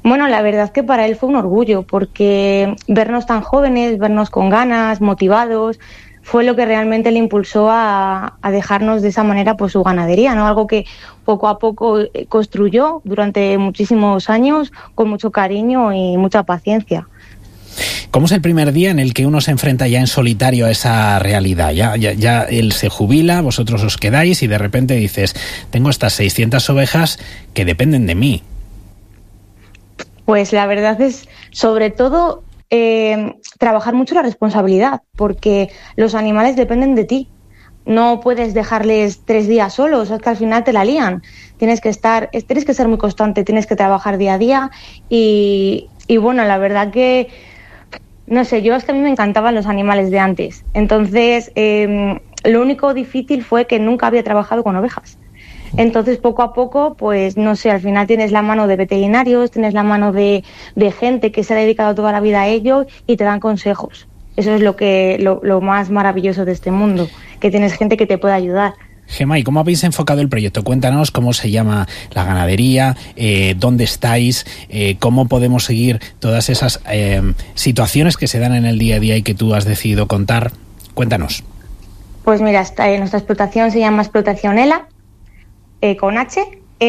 Bueno, la verdad es que para él fue un orgullo, porque vernos tan jóvenes, vernos con ganas, motivados, fue lo que realmente le impulsó a dejarnos de esa manera pues su ganadería, ¿no? Algo que poco a poco construyó durante muchísimos años con mucho cariño y mucha paciencia. ¿Cómo es el primer día en el que uno se enfrenta ya en solitario a esa realidad? Ya él se jubila, vosotros os quedáis y de repente dices, tengo estas 600 ovejas que dependen de mí. Pues la verdad es, sobre todo, trabajar mucho la responsabilidad, porque los animales dependen de ti. No puedes dejarles 3 días solos, es que al final te la lían. Tienes que ser muy constante, tienes que trabajar día a día y bueno, la verdad que, no sé, es que a mí me encantaban los animales de antes. Entonces, lo único difícil fue que nunca había trabajado con ovejas. Entonces, poco a poco, pues no sé, al final tienes la mano de veterinarios, tienes la mano de gente que se ha dedicado toda la vida a ello y te dan consejos. Eso es lo más maravilloso de este mundo, que tienes gente que te puede ayudar. Gemma, ¿y cómo habéis enfocado el proyecto? Cuéntanos cómo se llama la ganadería, dónde estáis, cómo podemos seguir todas esas situaciones que se dan en el día a día y que tú has decidido contar. Cuéntanos. Pues mira, nuestra explotación se llama Explotación ELA, con H,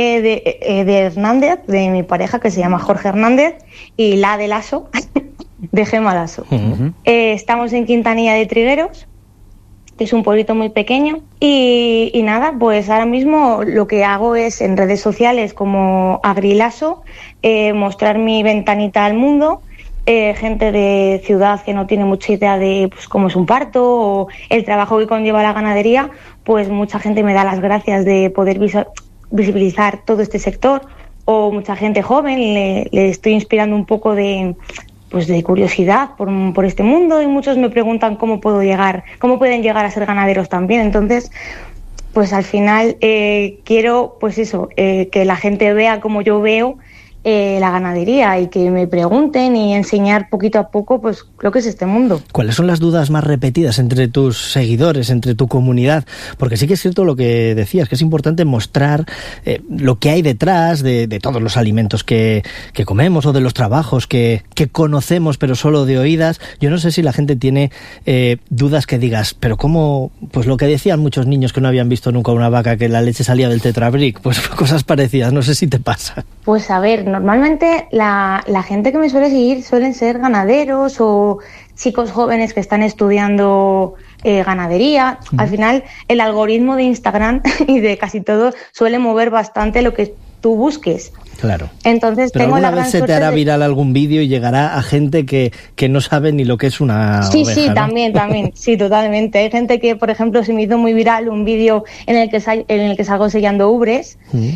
de Hernández, de mi pareja, que se llama Jorge Hernández, y la de Lasso, de Gemma Lasso. Uh-huh. Estamos en Quintanilla de Trigueros, que es un pueblito muy pequeño, y nada, pues ahora mismo lo que hago es en redes sociales como Agrilasso, mostrar mi ventanita al mundo. Gente de ciudad que no tiene mucha idea de pues, cómo es un parto o el trabajo que conlleva la ganadería, pues mucha gente me da las gracias de poder visibilizar todo este sector, o mucha gente joven le estoy inspirando un poco de curiosidad por este mundo, y muchos me preguntan cómo pueden llegar a ser ganaderos también. Entonces, pues al final quiero pues eso, que la gente vea como yo veo la ganadería y que me pregunten y enseñar poquito a poco pues lo que es este mundo. ¿Cuáles son las dudas más repetidas entre tus seguidores, entre tu comunidad? Porque sí que es cierto lo que decías, que es importante mostrar lo que hay detrás de todos los alimentos que comemos o de los trabajos que conocemos pero solo de oídas. Yo no sé si la gente tiene dudas que digas, pero ¿cómo? Pues lo que decían muchos niños que no habían visto nunca una vaca, que la leche salía del Tetrabric, pues cosas parecidas, no sé si te pasa. Pues a ver, normalmente la gente que me suele seguir suelen ser ganaderos o chicos jóvenes que están estudiando ganadería. Al final, el algoritmo de Instagram y de casi todo suele mover bastante lo que tú busques. Claro. Entonces, pero tengo alguna la vez gran se te hará suerte viral algún vídeo y llegará a gente que no sabe ni lo que es una oveja, sí, ¿no? también, sí, totalmente. Hay gente que, por ejemplo, se me hizo muy viral un vídeo en el que salgo sellando ubres,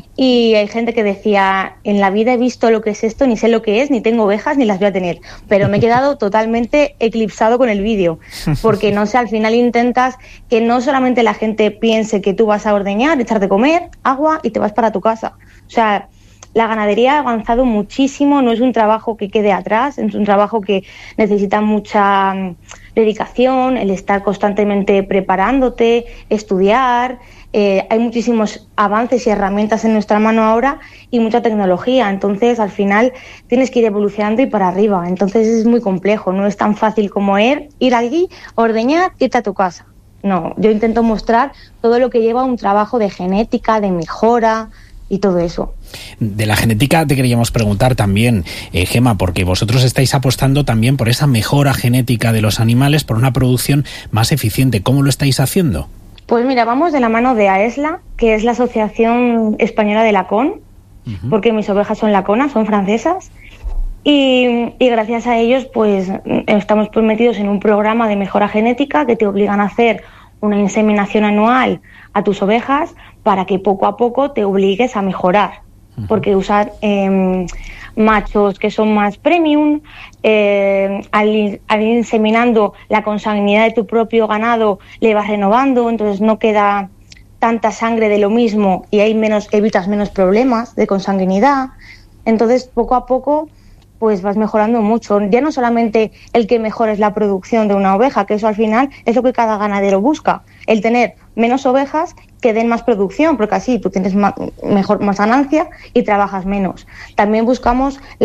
y hay gente que decía, en la vida he visto lo que es esto, ni sé lo que es, ni tengo ovejas, ni las voy a tener. Pero me he quedado totalmente eclipsado con el vídeo, porque no sé, al final intentas que no solamente la gente piense que tú vas a ordeñar, echar de comer, agua y te vas para tu casa. O sea, la ganadería ha avanzado muchísimo, no es un trabajo que quede atrás, es un trabajo que necesita mucha dedicación, el estar constantemente preparándote, estudiar. Hay muchísimos avances y herramientas en nuestra mano ahora y mucha tecnología, entonces al final tienes que ir evolucionando y para arriba, entonces es muy complejo, no es tan fácil como ir allí, ordeñar, irte a tu casa. No, yo intento mostrar todo lo que lleva un trabajo de genética, de mejora y todo eso. De la genética te queríamos preguntar también, Gemma, porque vosotros estáis apostando también por esa mejora genética de los animales, por una producción más eficiente. ¿Cómo lo estáis haciendo? Pues mira, vamos de la mano de AESLA, que es la Asociación Española de Lacón, porque mis ovejas son laconas, son francesas, y gracias a ellos pues estamos metidos en un programa de mejora genética que te obligan a hacer una inseminación anual a tus ovejas para que poco a poco te obligues a mejorar, porque usar machos que son más premium, al ir inseminando la consanguinidad de tu propio ganado le vas renovando, entonces no queda tanta sangre de lo mismo y evitas menos problemas de consanguinidad. Entonces poco a poco pues vas mejorando mucho. Ya no solamente el que mejores la producción de una oveja, que eso al final es lo que cada ganadero busca, el tener menos ovejas que den más producción, porque así tú tienes más ganancia y trabajas menos. También buscamos